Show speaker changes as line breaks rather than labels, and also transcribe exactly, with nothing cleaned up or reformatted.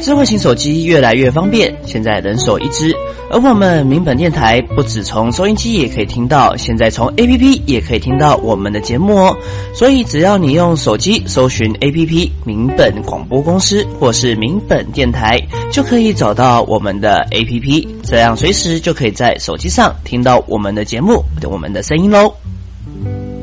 智慧型手机越来越方便，现在人手一支。而我们民本电台不只从收音机也可以听到，现在从 A P P 也可以听到我们的节目哦。所以只要你用手机搜寻 A P P 民本广播公司或是民本电台，就可以找到我们的 A P P， 这样随时就可以在手机上听到我们的节目，我们的声音咯。